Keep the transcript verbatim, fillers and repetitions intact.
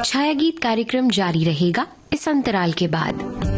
छाया गीत कार्यक्रम जारी रहेगा इस अंतराल के बाद।